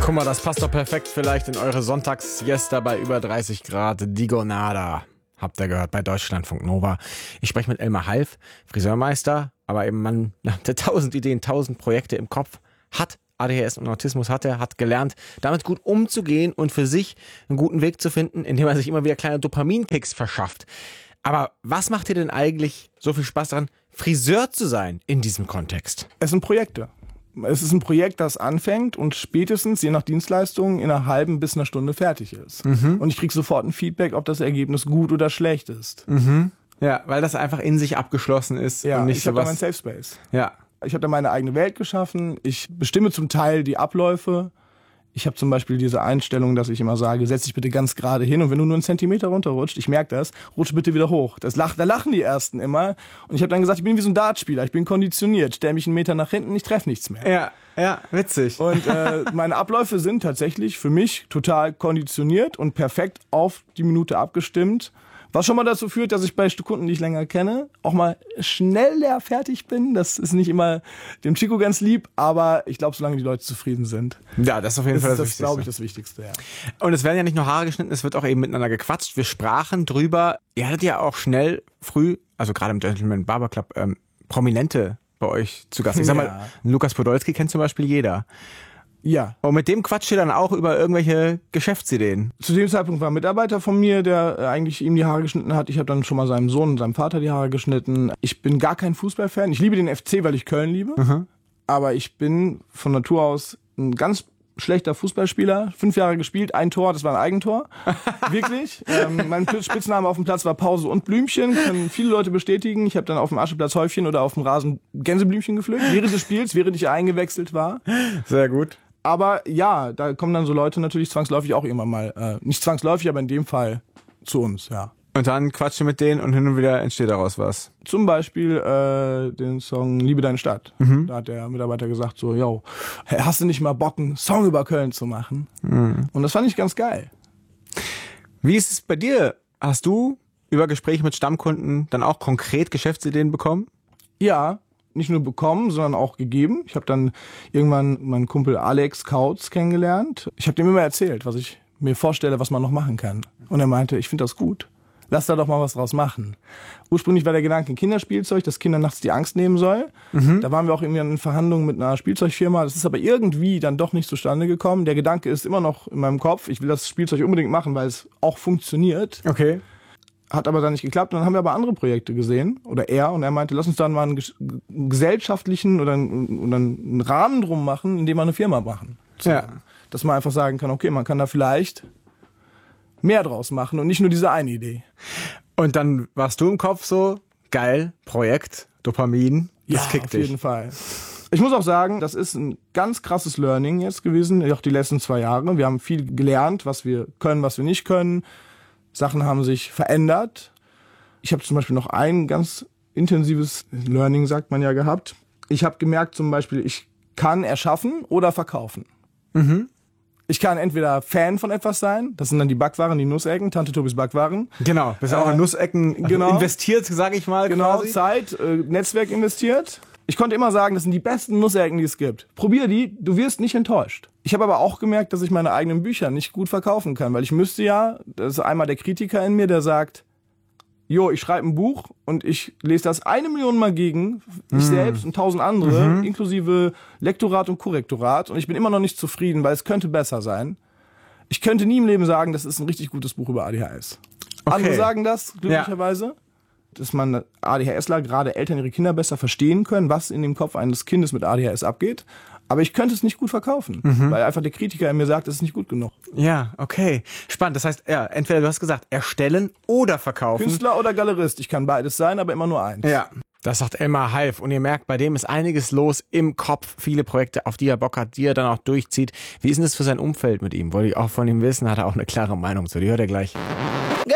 Guck mal, das passt doch perfekt vielleicht in eure Sonntagssiesta bei über 30 Grad. Digonada. Habt ihr gehört bei Deutschlandfunk Nova. Ich spreche mit Elmar Half, Friseurmeister, aber eben Mann, der 1000 Ideen, 1000 Projekte im Kopf hat. ADHS und Autismus hat gelernt, damit gut umzugehen und für sich einen guten Weg zu finden, indem er sich immer wieder kleine Dopaminkicks verschafft. Aber was macht dir denn eigentlich so viel Spaß daran, Friseur zu sein in diesem Kontext? Es sind Projekte. Es ist ein Projekt, das anfängt und spätestens, je nach Dienstleistung, in einer halben bis einer Stunde fertig ist. Und ich kriege sofort ein Feedback, ob das Ergebnis gut oder schlecht ist. Ja, weil das einfach in sich abgeschlossen ist. Ja, und nicht ich habe da sowas. meinen Safe Space. Ja. Ich habe da meine eigene Welt geschaffen. Ich bestimme zum Teil die Abläufe. Ich habe zum Beispiel diese Einstellung, dass ich immer sage, setz dich bitte ganz gerade hin und wenn du nur einen Zentimeter runterrutscht, ich merke das, rutsch bitte wieder hoch. Da lachen die Ersten immer. Und ich habe dann gesagt, ich bin wie so ein Dartspieler, ich bin konditioniert, stell mich einen Meter nach hinten, ich treffe nichts mehr. Ja, witzig. Und meine Abläufe sind tatsächlich für mich total konditioniert und perfekt auf die Minute abgestimmt. Was schon mal dazu führt, dass ich bei Kunden, die ich länger kenne, auch mal schneller fertig bin. Das ist nicht immer dem Chico ganz lieb, aber ich glaube, solange die Leute zufrieden sind. Ja, das ist auf jeden Fall das Das ist, Wichtigste. glaube ich, das Wichtigste, ja. Und es werden ja nicht nur Haare geschnitten, es wird auch eben miteinander gequatscht. Wir sprachen drüber. Ihr hattet ja auch schnell früh, also gerade im Gentleman Barber Club, Prominente bei euch zu Gast. Ich sag mal, Lukas Podolski kennt zum Beispiel jeder. Ja. Und mit dem quatscht ihr dann auch über irgendwelche Geschäftsideen. Zu dem Zeitpunkt war ein Mitarbeiter von mir, der eigentlich ihm die Haare geschnitten hat. Ich habe dann schon mal seinem Sohn und seinem Vater die Haare geschnitten. Ich bin gar kein Fußballfan. Ich liebe den FC, weil ich Köln liebe. Aber ich bin von Natur aus ein ganz schlechter Fußballspieler. 5 Jahre gespielt, ein Tor, das war ein Eigentor. Wirklich. Mein Spitzname auf dem Platz war Pause und Blümchen. Können viele Leute bestätigen. Ich habe dann auf dem Ascheplatz Häufchen oder auf dem Rasen Gänseblümchen gepflückt. Während des Spiels, während ich eingewechselt war. Sehr gut. Aber ja, da kommen dann so Leute natürlich zwangsläufig auch immer mal, nicht zwangsläufig, aber in dem Fall zu uns, ja. Und dann quatscht ihr mit denen und hin und wieder entsteht daraus was. Zum Beispiel den Song Liebe deine Stadt. Da hat der Mitarbeiter gesagt so, yo, hast du nicht mal Bock, einen Song über Köln zu machen? Und das fand ich ganz geil. Wie ist es bei dir? Hast du über Gespräche mit Stammkunden dann auch konkret Geschäftsideen bekommen? Ja, nicht nur bekommen, sondern auch gegeben. Ich habe dann irgendwann meinen Kumpel Alex Kautz kennengelernt. Ich habe dem immer erzählt, was ich mir vorstelle, was man noch machen kann. Und er meinte, ich finde das gut. Lass da doch mal was draus machen. Ursprünglich war der Gedanke ein Kinderspielzeug, das Kindern nachts die Angst nehmen soll. Da waren wir auch irgendwie in Verhandlungen mit einer Spielzeugfirma. Das ist aber irgendwie dann doch nicht zustande gekommen. Der Gedanke ist immer noch in meinem Kopf. Ich will das Spielzeug unbedingt machen, weil es auch funktioniert. Okay. Hat aber dann nicht geklappt. Und dann haben wir aber andere Projekte gesehen. Oder er. Und er meinte, lass uns dann mal einen gesellschaftlichen oder einen Rahmen drum machen, in dem wir eine Firma machen. Ja. Dass man einfach sagen kann, okay, man kann da vielleicht mehr draus machen und nicht nur diese eine Idee. Und dann warst du im Kopf so, geil, Projekt, Dopamin, das kickt auf dich. jeden Fall. Ich muss auch sagen, das ist ein ganz krasses Learning jetzt gewesen, auch die letzten 2 Jahre. Wir haben viel gelernt, was wir können, was wir nicht können. Sachen haben sich verändert. Ich habe zum Beispiel noch ein ganz intensives Learning, sagt man ja, gehabt. Ich habe gemerkt zum Beispiel, ich kann erschaffen oder verkaufen. Ich kann entweder Fan von etwas sein, das sind dann die Backwaren, die Nussecken, Tante Tobis Backwaren. Genau, bist auch in Nussecken investiert, sag ich mal. Genau, quasi. Zeit, Netzwerk investiert. Ich konnte immer sagen, das sind die besten Nussecken, die es gibt. Probier die, du wirst nicht enttäuscht. Ich habe aber auch gemerkt, dass ich meine eigenen Bücher nicht gut verkaufen kann, weil ich müsste ja, das ist einmal der Kritiker in mir, der sagt, jo, ich schreibe ein Buch und ich lese das 1 Million Mal gegen, ich selbst und 1000 andere, inklusive Lektorat und Korrektorat, und ich bin immer noch nicht zufrieden, weil es könnte besser sein. Ich könnte nie im Leben sagen, das ist ein richtig gutes Buch über ADHS. Okay. Andere sagen das, glücklicherweise, dass man ADHSler, gerade Eltern, ihre Kinder besser verstehen können, was in dem Kopf eines Kindes mit ADHS abgeht. Aber ich könnte es nicht gut verkaufen, weil einfach der Kritiker in mir sagt, es ist nicht gut genug. Ja, okay. Spannend. Das heißt, ja, entweder du hast gesagt, erstellen oder verkaufen. Künstler oder Galerist, ich kann beides sein, aber immer nur eins. Ja. Das sagt Elmar Half. Und ihr merkt, bei dem ist einiges los im Kopf. Viele Projekte, auf die er Bock hat, die er dann auch durchzieht. Wie ist denn das für sein Umfeld mit ihm? Wollte ich auch von ihm wissen, hat er auch eine klare Meinung zu. Die hört er gleich.